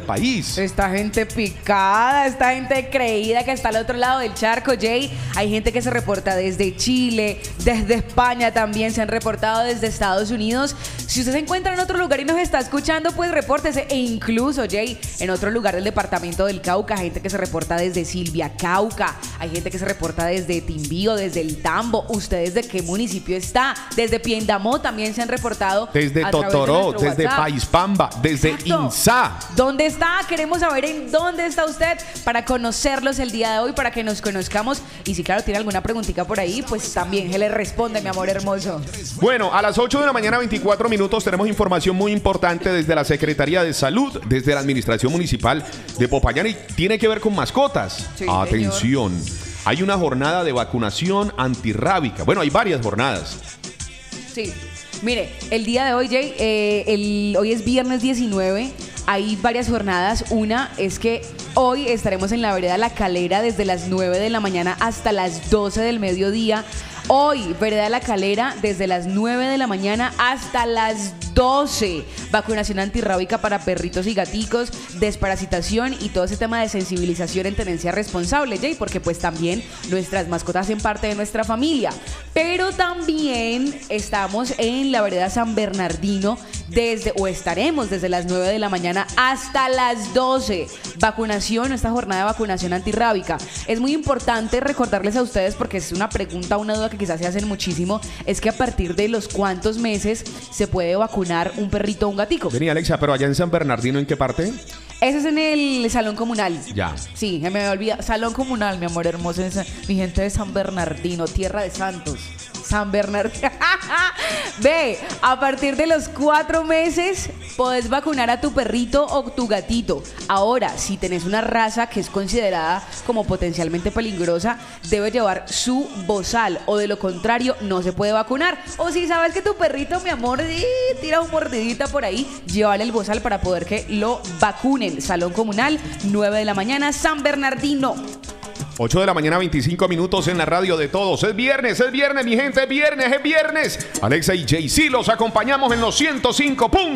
país. Esta gente picada, esta gente creída que está al otro lado del charco, Jay. Hay gente que se reporta desde Chile, desde España también, se han reportado desde Estados Unidos. Si usted se encuentra en otro lugar y nos está escuchando, pues repórtese. E incluso, Jay, en otro lugar del departamento del Cauca, hay gente que se reporta desde Silvia, Cauca. Hay gente que se reporta desde Timbío, desde el Tambo. ¿Ustedes de qué municipio está? Desde Piendamó también se han reportado. Desde Totoró, desde Paispamba, desde Insá. ¿Dónde está? Queremos saber en dónde está usted para conocerlos el día de hoy, para que nos conozcamos. Y si, claro, tiene alguna preguntita por ahí, pues también se le responde, mi amor hermoso. Bueno, a las 8 de la mañana, 24 minutos, tenemos información muy importante desde la Secretaría de Salud, desde la Administración Municipal de Popayán, y tiene que ver con mascotas. Sí, atención, hay una jornada de vacunación antirrábica. Bueno, hay varias jornadas. Sí. Mire, el día de hoy, Jay, hoy es viernes 19, hay varias jornadas. Una es que hoy estaremos en la vereda La Calera desde las 9 de la mañana hasta las 12 del mediodía. Hoy, vereda La Calera, desde las 9 de la mañana hasta las 12. Vacunación antirrábica para perritos y gaticos, desparasitación y todo ese tema de sensibilización en tenencia responsable, Jay, porque pues también nuestras mascotas hacen parte de nuestra familia. Pero también estamos en la vereda San Bernardino estaremos desde las 9 de la mañana hasta las 12. Vacunación, esta jornada de vacunación antirrábica. Es muy importante recordarles a ustedes, porque es una pregunta, una duda que quizás se hacen muchísimo, es que a partir de los cuántos meses se puede vacunar un perrito o un gatico. Vení, Alexa, pero allá en San Bernardino, ¿en qué parte? Ese es en el salón comunal. Ya. Sí, se me olvida. Salón comunal, mi amor hermoso. Mi gente de San Bernardino, tierra de santos. San Bernardino. Ve, a partir de los 4 meses podés vacunar a tu perrito o tu gatito. Ahora, si tenés una raza que es considerada como potencialmente peligrosa, debe llevar su bozal, o de lo contrario no se puede vacunar. O si sabes que tu perrito, mi amor, tira un mordidita por ahí, llévale el bozal para poder que lo vacunen. Salón comunal, 9 de la mañana, San Bernardino. 8 de la mañana, 25 minutos en la radio de todos. Es viernes, mi gente, es viernes. Alexa y Jay-Z los acompañamos en los 105.